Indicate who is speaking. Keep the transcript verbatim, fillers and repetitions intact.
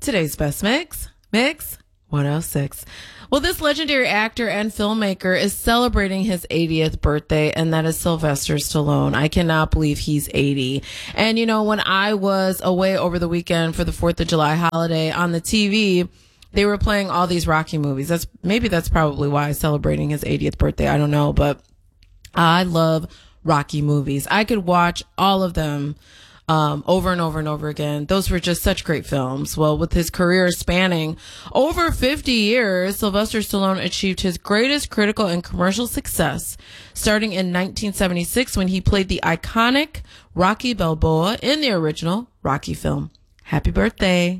Speaker 1: today's best mix, Mix one oh six. Well, this legendary actor and filmmaker is celebrating his eightieth birthday, and that is Sylvester Stallone. I cannot believe he's eighty. And, you know, when I was away over the weekend for the fourth of July holiday on the T V, they were playing all these Rocky movies. That's maybe that's probably why celebrating his eightieth birthday. I don't know, but I love Rocky movies. I could watch all of them um, over and over and over again. Those were just such great films. Well, with his career spanning over fifty years, Sylvester Stallone achieved his greatest critical and commercial success starting in nineteen seventy-six when he played the iconic Rocky Balboa in the original Rocky film. Happy birthday.